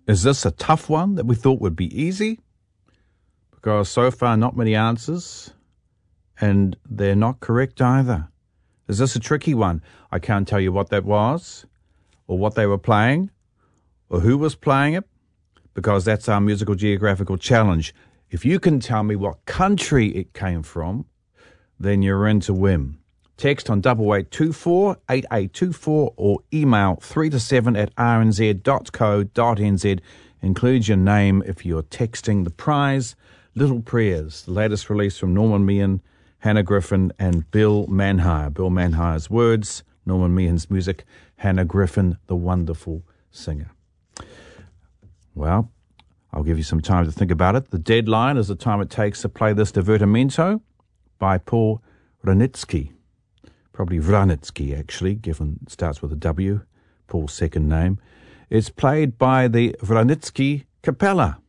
Is this a tough one that we thought would be easy? Because so far not many answers, and they're not correct either. Is this a tricky one? I can't tell you what that was, or what they were playing, or who was playing it, because that's our musical geographical challenge. If you can tell me what country it came from, then you're in to win. Text on 8824 8824 or email 3to7@rnz.co.nz. Include your name if you're texting the prize. Little Prayers, the latest release from Norman Meehan, Hannah Griffin and Bill Manhire. Bill Manhire's words, Norman Meehan's music, Hannah Griffin, the wonderful singer. Well, I'll give you some time to think about it. The deadline is the time it takes to play this Divertimento by Paul Wranitzky. Probably Wranitzky, actually, given it starts with a W, Paul's second name. It's played by the Wranitzky Capella.